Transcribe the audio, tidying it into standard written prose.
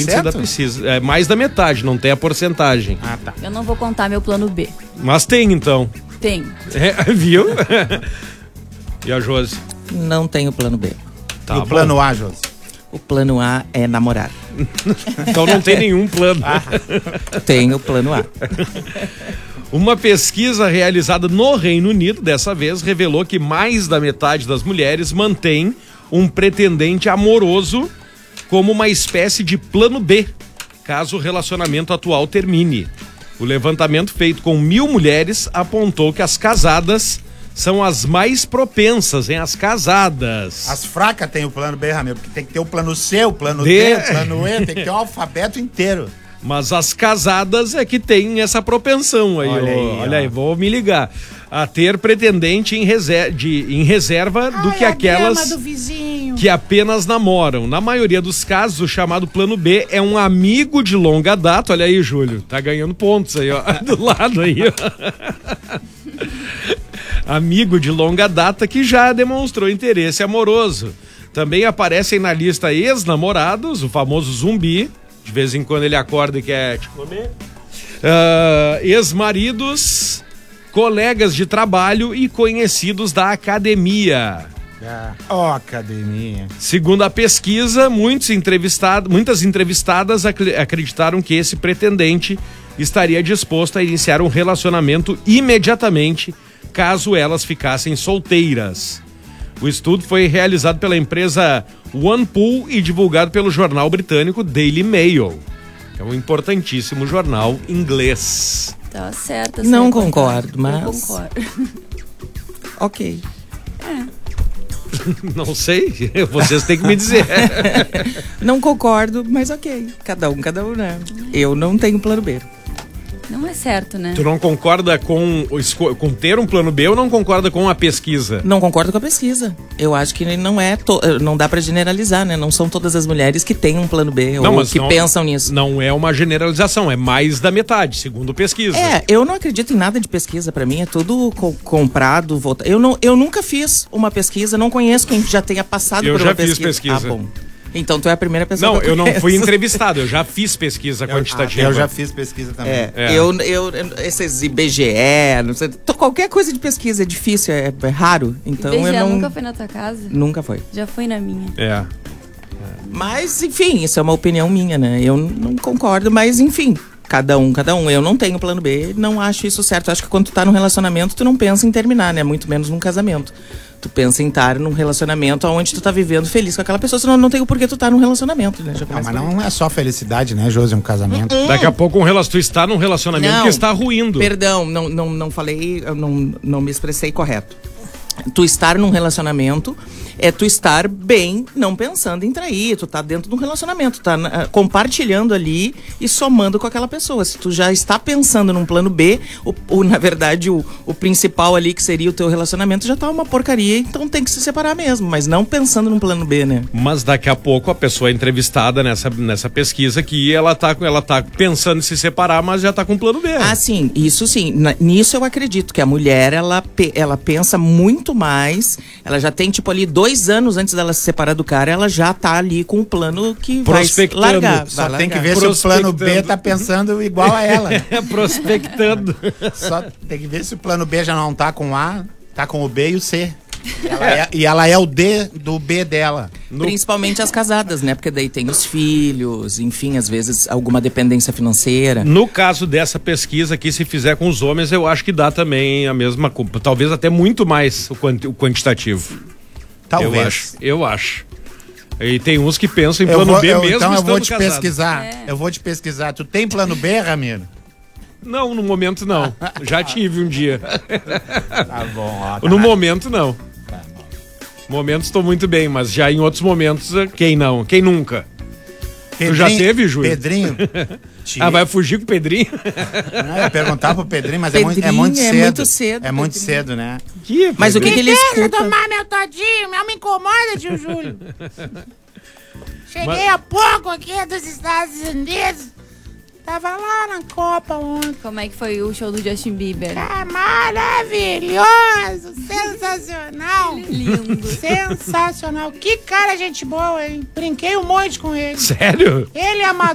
índice da pesquisa. É mais da metade, não tem a porcentagem. Ah, tá. Eu não vou contar meu plano B. Mas tem, então. Tem. Viu? E a Josi? Não tenho plano B. Tá, e o plano A, Josi? O plano A é namorar. Então não tem nenhum plano. Tenho o plano A. Uma pesquisa realizada no Reino Unido, dessa vez, revelou que mais da metade das mulheres mantém um pretendente amoroso como uma espécie de plano B, caso o relacionamento atual termine. O levantamento feito com 1.000 mulheres apontou que as casadas são as mais propensas, hein? As casadas. As fracas têm o plano B, Ramiro, porque tem que ter o plano C, o plano D, o plano E, tem que ter o alfabeto inteiro. Mas as casadas é que tem essa propensão aí, olha aí, vou me ligar. A ter pretendente em reserva do que aquelas do vizinho. Que apenas namoram. Na maioria dos casos, o chamado plano B é um amigo de longa data. Olha aí, Júlio, tá ganhando pontos aí, ó, do lado aí, ó. Amigo de longa data que já demonstrou interesse amoroso. Também aparecem na lista ex-namorados, o famoso zumbi. De vez em quando ele acorda e quer te comer. Ex-maridos, colegas de trabalho e conhecidos da academia. Academia. Segundo a pesquisa, muitas entrevistadas acreditaram que esse pretendente estaria disposto a iniciar um relacionamento imediatamente, caso elas ficassem solteiras. O estudo foi realizado pela empresa OnePool e divulgado pelo jornal britânico Daily Mail, que é um importantíssimo jornal inglês. Tá certo. Não concordo, mas... Eu concordo. Ok. Não sei, vocês têm que me dizer. Não concordo, mas ok. Cada um, né? Eu não tenho plano B. Não é certo, né? Tu não concorda com ter um plano B ou não concorda com a pesquisa? Não concordo com a pesquisa. Eu acho que não dá pra generalizar, né? Não são todas as mulheres que têm um plano B ou que pensam nisso. Não é uma generalização, é mais da metade, segundo pesquisa. Eu não acredito em nada de pesquisa. Pra mim é tudo comprado, votado. Eu nunca fiz uma pesquisa, não conheço quem já tenha passado por uma pesquisa. Eu já fiz pesquisa. Ah, bom. Então tu é a primeira pessoa que eu conheço. Não fui entrevistado, eu já fiz pesquisa quantitativa. Eu já fiz pesquisa também. Esses IBGE, não sei, qualquer coisa de pesquisa é difícil, é raro. Então IBGE eu não... nunca foi na tua casa? Nunca foi. Já foi na minha. Mas, enfim, isso é uma opinião minha, né? Eu não concordo, mas enfim, cada um. Eu não tenho plano B, não acho isso certo. Acho que quando tu tá num relacionamento, tu não pensa em terminar, né? Muito menos num casamento. Tu pensa em estar num relacionamento onde tu tá vivendo feliz com aquela pessoa, senão não tem o porquê tu tá num relacionamento, né? Mas não é só felicidade, né, Josi? Um casamento. Daqui a pouco tu está num relacionamento que está ruindo. Perdão, não falei, eu não me expressei correto. Tu estar num relacionamento é tu estar bem, não pensando em trair. Tu tá dentro de um relacionamento, tá compartilhando ali e somando com aquela pessoa. Se tu já está pensando num plano B, na verdade, o principal ali, que seria o teu relacionamento, já tá uma porcaria, então tem que se separar mesmo, mas não pensando num plano B, né? Mas daqui a pouco a pessoa entrevistada nessa pesquisa que ela tá pensando em se separar, mas já tá com plano B. Ah, sim, isso sim. Nisso eu acredito que a mulher, ela pensa muito mais, ela já tem tipo ali 2 anos antes dela se separar do cara, ela já tá ali com o plano que vai largar. Só tem que ver se o plano B tá pensando igual a ela. Prospectando. Só tem que ver se o plano B já não tá com A, tá com o B e o C. Ela é o D do B dela. Principalmente as casadas, né? Porque daí tem os filhos, enfim, às vezes alguma dependência financeira. No caso dessa pesquisa aqui, se fizer com os homens, eu acho que dá também a mesma, talvez até muito mais o quantitativo. Talvez. Eu acho. E tem uns que pensam em plano B mesmo. Então eu vou te casado. pesquisar. Eu vou te pesquisar. Tu tem plano B, Ramiro? Não, no momento não. Já tive um dia. Tá bom. No momento não. No momento estou muito bem, mas já em outros momentos, quem não? Quem nunca? Pedrinho, tu já teve, Júlio? Pedrinho. Vai fugir com o Pedrinho? Não, eu ia perguntar pro Pedrinho, mas Pedrinho é muito cedo. É muito cedo. É muito cedo, né? Mas o que ele escuta? Deixa eu tomar meu todinho, não me incomoda, tio Júlio. Cheguei há pouco aqui dos Estados Unidos. Tava lá na Copa ontem. Como é que foi o show do Justin Bieber? Maravilhoso, sensacional. Lindo. Sensacional. Que cara gente boa, hein? Brinquei um monte com ele. Sério? Ele é